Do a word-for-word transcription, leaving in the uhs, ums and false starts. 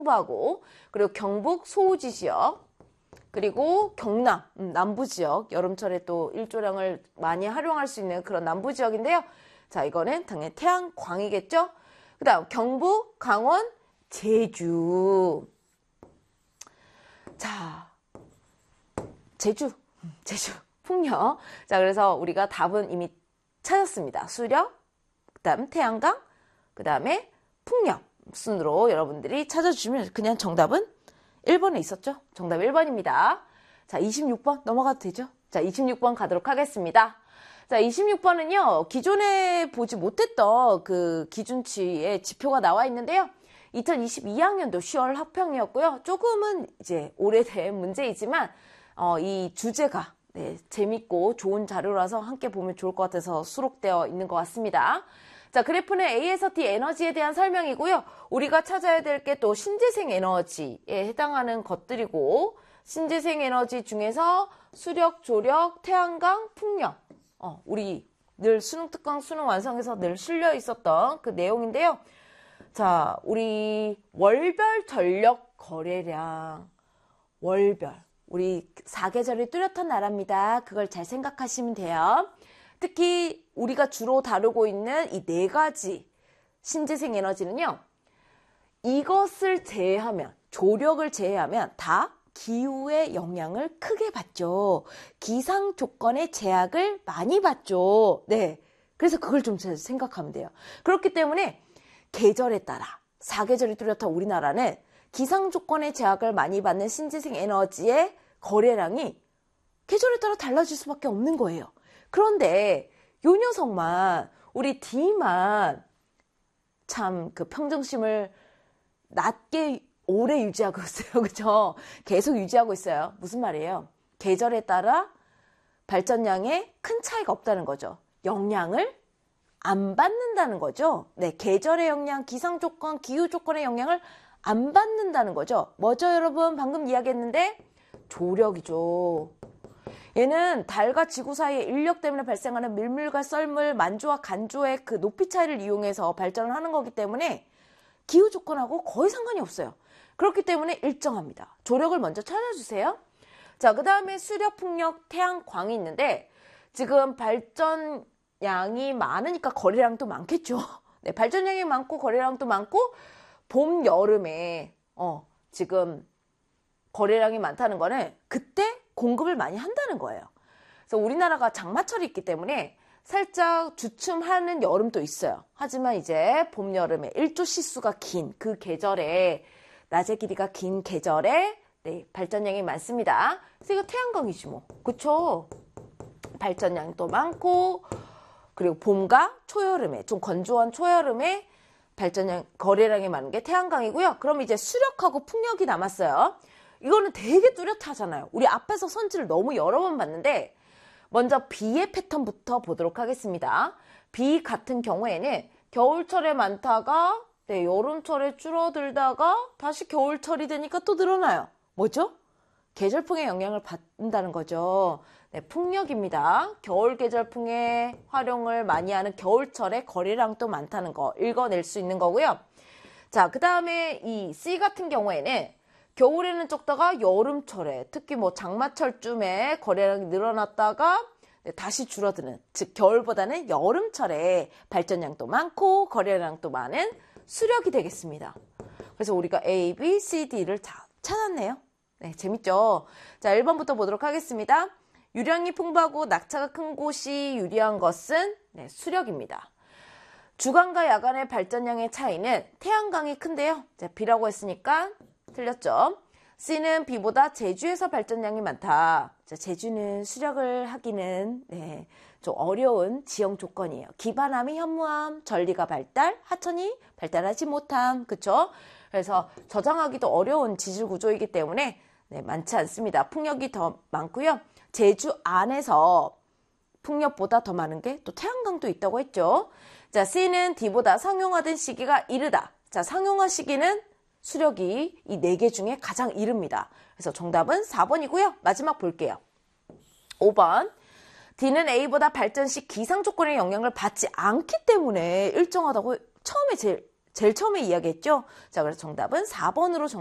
풍부하고, 그리고 경북 소우지 지역, 그리고 경남 음, 남부 지역, 여름철에 또 일조량을 많이 활용할 수 있는 그런 남부 지역인데요. 자, 이거는 당연히 태양광이겠죠. 그 다음 경북, 강원, 제주. 자, 제주, 제주, 풍력. 자, 그래서 우리가 답은 이미 찾았습니다. 수력, 그 다음 태양광, 그 다음에 풍력 순으로 여러분들이 찾아주시면 그냥 정답은 일 번에 있었죠? 정답 일 번입니다. 자, 이십육 번 넘어가도 되죠? 자, 이십육 번 가도록 하겠습니다. 자, 이십육 번은요, 기존에 보지 못했던 그 기준치의 지표가 나와 있는데요. 이천이십이 학년도 시월 학평이었고요. 조금은 이제 오래된 문제이지만, 어, 이 주제가 네, 재밌고 좋은 자료라서 함께 보면 좋을 것 같아서 수록되어 있는 것 같습니다. 자, 그래프는 A에서 D 에너지에 대한 설명이고요. 우리가 찾아야 될 게 또 신재생 에너지에 해당하는 것들이고, 신재생 에너지 중에서 수력, 조력, 태양광, 풍력. 어, 우리 늘 수능 특강 수능 완성에서 늘 실려 있었던 그 내용인데요. 자, 우리 월별 전력 거래량. 월별. 우리 사계절이 뚜렷한 나라입니다. 그걸 잘 생각하시면 돼요. 특히 우리가 주로 다루고 있는 이 네 가지 신재생 에너지는요. 이것을 제외하면, 조력을 제외하면 다 기후의 영향을 크게 받죠. 기상 조건의 제약을 많이 받죠. 네. 그래서 그걸 좀 생각하면 돼요. 그렇기 때문에 계절에 따라, 사계절이 뚜렷한 우리나라는 기상 조건의 제약을 많이 받는 신재생 에너지의 거래량이 계절에 따라 달라질 수밖에 없는 거예요. 그런데 요 녀석만, 우리 D만 참 그 평정심을 낮게 오래 유지하고 있어요. 그죠? 계속 유지하고 있어요. 무슨 말이에요? 계절에 따라 발전량에 큰 차이가 없다는 거죠. 영향을 안 받는다는 거죠. 네, 계절의 영향, 기상 조건, 기후 조건의 영향을 안 받는다는 거죠. 뭐죠, 여러분? 방금 이야기했는데 조력이죠. 얘는 달과 지구 사이의 인력 때문에 발생하는 밀물과 썰물, 만조와 간조의 그 높이 차이를 이용해서 발전을 하는 거기 때문에 기후 조건하고 거의 상관이 없어요. 그렇기 때문에 일정합니다. 조력을 먼저 찾아주세요. 자, 그 다음에 수력, 풍력, 태양광이 있는데 지금 발전량이 많으니까 거래량도 많겠죠. 네, 발전량이 많고 거래량도 많고 봄, 여름에 어, 지금 거래량이 많다는 거는 그때 공급을 많이 한다는 거예요. 그래서 우리나라가 장마철이 있기 때문에 살짝 주춤하는 여름도 있어요. 하지만 이제 봄, 여름에 일조 시수가 긴 그 계절에, 낮의 길이가 긴 계절에 네, 발전량이 많습니다. 그래서 이거 태양광이지 뭐. 그쵸? 발전량도 많고, 그리고 봄과 초여름에, 좀 건조한 초여름에 발전량, 거래량이 많은 게 태양광이고요. 그럼 이제 수력하고 풍력이 남았어요. 이거는 되게 뚜렷하잖아요. 우리 앞에서 선지를 너무 여러 번 봤는데 먼저 B의 패턴부터 보도록 하겠습니다. B 같은 경우에는 겨울철에 많다가 네, 여름철에 줄어들다가 다시 겨울철이 되니까 또 늘어나요. 뭐죠? 계절풍의 영향을 받는다는 거죠. 네, 풍력입니다. 겨울 계절풍의 활용을 많이 하는 겨울철에 거래량도 많다는 거 읽어낼 수 있는 거고요. 자, 그 다음에 이 C 같은 경우에는 겨울에는 적다가 여름철에, 특히 뭐 장마철쯤에 거래량이 늘어났다가 다시 줄어드는, 즉 겨울보다는 여름철에 발전량도 많고 거래량도 많은 수력이 되겠습니다. 그래서 우리가 A, B, C, D를 다 찾았네요. 네, 재밌죠? 자, 일 번부터 보도록 하겠습니다. 유량이 풍부하고 낙차가 큰 곳이 유리한 것은 네, 수력입니다. 주간과 야간의 발전량의 차이는 태양광이 큰데요. 자, B라고 했으니까 틀렸죠. C는 B보다 제주에서 발전량이 많다. 자, 제주는 수력을 하기는 네, 좀 어려운 지형 조건이에요. 기반함이 현무암, 전리가 발달, 하천이 발달하지 못함. 그쵸? 그래서 저장하기도 어려운 지질 구조이기 때문에 네, 많지 않습니다. 풍력이 더 많고요. 제주 안에서 풍력보다 더 많은 게 또 태양광도 있다고 했죠. 자, C는 D보다 상용화된 시기가 이르다. 자, 상용화 시기는 수력이 이 네 개 중에 가장 이릅니다. 그래서 정답은 사 번이고요. 마지막 볼게요. 오 번. D는 A보다 발전 시 기상 조건의 영향을 받지 않기 때문에 일정하다고 처음에 제일 제일 처음에 이야기했죠? 자, 그래서 정답은 사 번으로